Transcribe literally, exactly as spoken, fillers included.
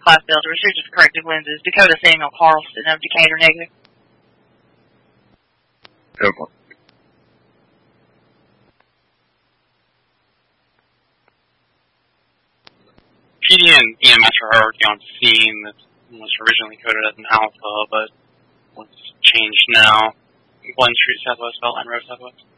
class failed to restricted for corrective lenses. Dakota Samuel Carlson of Decatur negative. Oakland. P D and E M S are already on scene. That was originally coded as an alpha, but was changed now. Glen Street Southwest, Beltline Road Southwest.